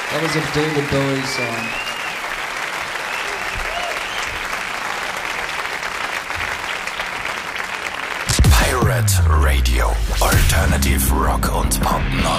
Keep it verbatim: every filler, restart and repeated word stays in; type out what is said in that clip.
That was a David Bowie song. Pirate Radio. Alternative Rock und Pop.